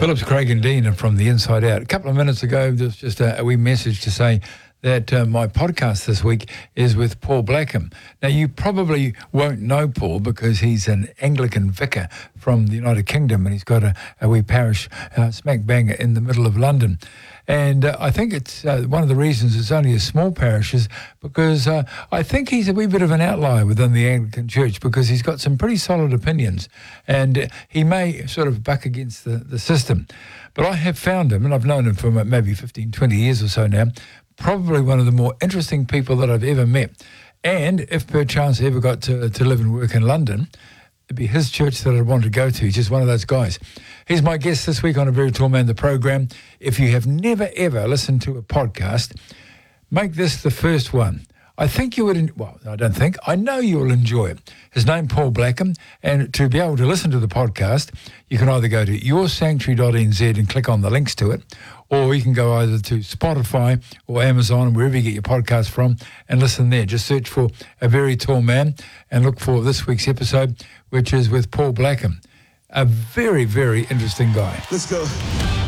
Phillips, Craig and Dean are from The Inside Out. A couple of minutes ago, there was just a wee message to say that my podcast this week is with Paul Blackham. Now, you probably won't know Paul because he's an Anglican vicar from the United Kingdom, and he's got a wee parish smack bang in the middle of London. And I think it's one of the reasons it's only a small parish is because I think he's a wee bit of an outlier within the Anglican Church because he's got some pretty solid opinions, and he may sort of buck against the system. But I have found him, and I've known him for maybe 15, 20 years or so now, probably one of the more interesting people that I've ever met. And if perchance I ever got to live and work in London, it'd be his church that I'd want to go to. He's just one of those guys. He's my guest this week on A Very Tall Man, the program. If you have never, ever listened to a podcast, make this the first one. I think you would, I know you'll enjoy it. His name, Paul Blackham, and to be able to listen to the podcast, you can either go to yoursanctuary.nz and click on the links to it, or you can go either to Spotify or Amazon, wherever you get your podcast from, and listen there. Just search for A Very Tall Man and look for this week's episode, which is with Paul Blackham. A very, very interesting guy. Let's go.